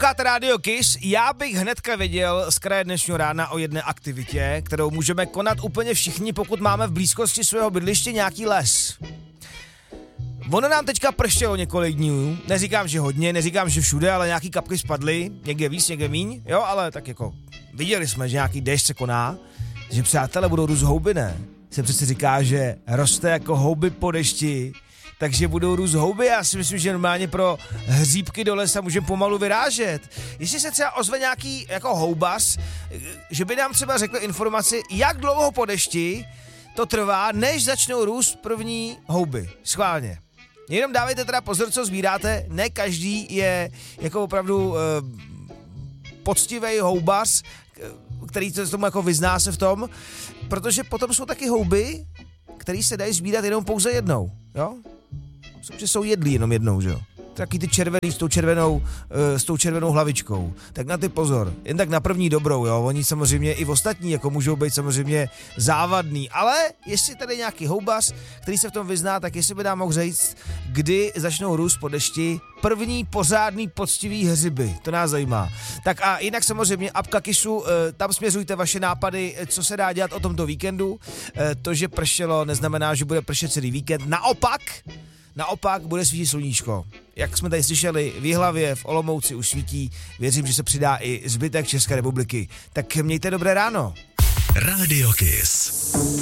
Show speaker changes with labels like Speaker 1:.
Speaker 1: Posloucháte Radio Kiss, já bych hnedka věděl z kraje dnešního rána o jedné aktivitě, kterou můžeme konat úplně všichni, pokud máme v blízkosti svého bydliště nějaký les. Ono nám teďka pršelo několik dní, neříkám, že hodně, neříkám, že všude, ale nějaký kapky spadly, někde víc, někde míň, jo, ale tak jako viděli jsme, že nějaký déšť se koná, že přátelé budou růst houby, ne? Se přece říká, že roste jako houby po dešti, takže budou růst houby. Já si myslím, že normálně pro hříbky do lesa můžeme pomalu vyrážet. Jestli se třeba ozve nějaký jako houbas, že by nám třeba řekl informaci, jak dlouho po dešti to trvá, než začnou růst první houby. Schválně. Jenom dávejte teda pozor, co sbíráte. Ne každý je jako opravdu poctivý houbas, který se tomu jako vyzná se v tom, protože potom jsou taky houby, které se dají sbírat jenom pouze jednou, jo? Že jsou jedlí jenom jednou, že jo? Taky ty červený s tou červenou hlavičkou. Tak na ty pozor. Jen tak na první dobrou, jo? Oni samozřejmě i v ostatní jako můžou být samozřejmě závadný, ale jestli tady nějaký houbas, který se v tom vyzná, tak jestli by nám mohl říct, kdy začnou růst po dešti první pořádný poctivý hřiby. To nás zajímá. Tak a jinak samozřejmě apka Kissu, tam směřujte vaše nápady, co se dá dělat o tomto víkendu. To, že pršelo, neznamená, že bude pršet celý víkend. Naopak bude svítit sluníčko. Jak jsme tady slyšeli, v Jihlavě, v Olomouci už svítí. Věřím, že se přidá i zbytek České republiky. Tak mějte dobré ráno.
Speaker 2: Radio Kiss.